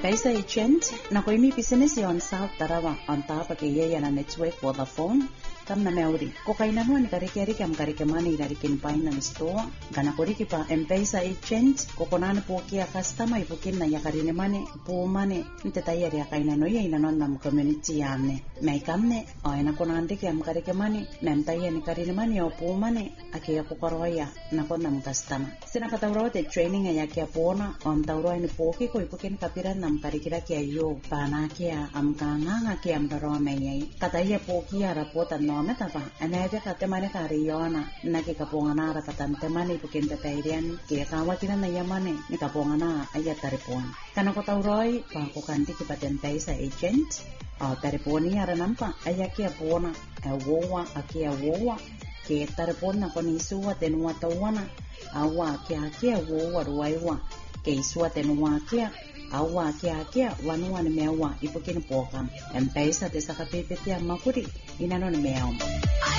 M-Pesa agent na ko imi business on South Tarawa on top ke ye na network Vodafone kam na meuri ko kainan wan kari kam kari kemani dari kin finance store kana ko riki pa M-Pesa agent ko konan po kia customer ipukin na yakari ne mane po mane nte tayari ya kainan no ye ina non nam community yane mai kamne o ina konan de kam kari kemani nam tayani kari ne mane o po mane ake ya ko koroya na ko nam customer sina katawro te training ya kia pona on tawro ni po ki ko ipukin kapiran nam kari kira kia yo pana kia am kanga kia am daro mai kataya po kia rapota no meta pa anaje katemane kari yona na ke kapongana ra katantemane ipukin tatairian ke kawa kina na yamane ni kapongana aya taripon kana ko tawroi pa ko kanti ki paten M-Pesa agent o tariponi ara nampa aya kia pona wowa akia wowa ke taripon na ko ni suwa tenwa tawana awa kia wowa ruaiwa ke isua tenwa kia awa kia wanua ni mewa ipukin pokam M-Pesa te sakapepetia makuri inano ni mewa